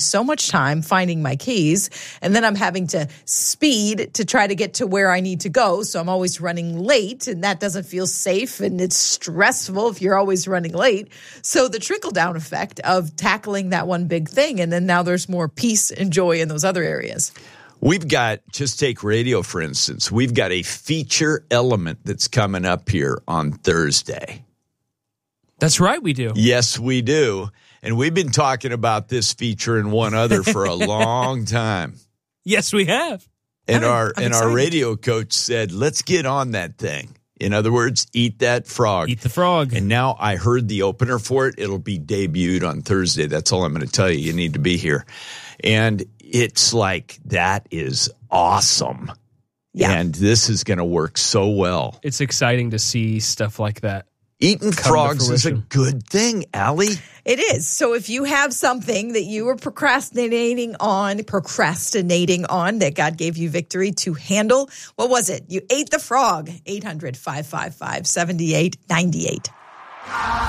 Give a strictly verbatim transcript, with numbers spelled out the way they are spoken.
so much time finding my keys, and then I'm having to speed to try to get to where I need to go. So I'm always running late, and that doesn't feel safe, and it's stressful if you're always running late. So the trickle-down effect of tackling that one big thing, and then now there's more peace and joy in those other areas. We've got, just take radio, for instance, we've got a feature element that's coming up here on Thursday. That's right, we do. Yes, we do. And we've been talking about this feature and one other for a long time. Yes, we have. And I'm, our I'm and our radio coach said, let's get on that thing. In other words, eat that frog. Eat the frog. And now I heard the opener for it. It'll be debuted on Thursday. That's all I'm going to tell you. You need to be here. And it's like, that is awesome. Yeah. And this is going to work so well. It's exciting to see stuff like that. Eating frogs is a good thing, Allie. It is. So if you have something that you were procrastinating on, procrastinating on, that God gave you victory to handle, what was it? You ate the frog. eight hundred, five five five, seven eight nine eight.